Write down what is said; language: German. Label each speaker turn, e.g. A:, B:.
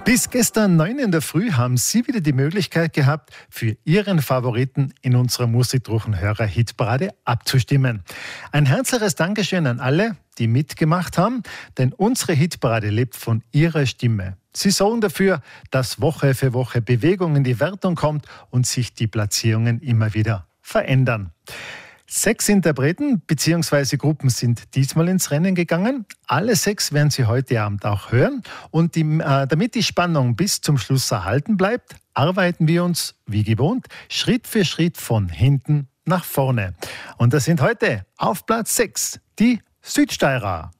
A: Bis gestern 9 in der Früh haben Sie wieder die Möglichkeit gehabt, für Ihren Favoriten in unserer Musikdruchenhörer-Hitparade abzustimmen. Ein herzliches Dankeschön an alle, die mitgemacht haben, denn unsere Hitparade lebt von Ihrer Stimme. Sie sorgen dafür, dass Woche für Woche Bewegung in die Wertung kommt und sich die Platzierungen immer wieder verändern. 6 Interpreten bzw. Gruppen sind diesmal ins Rennen gegangen. Alle 6 werden Sie heute Abend auch hören. Und damit die Spannung bis zum Schluss erhalten bleibt, arbeiten wir uns, wie gewohnt, Schritt für Schritt von hinten nach vorne. Und das sind heute auf Platz 6 die Südsteirer.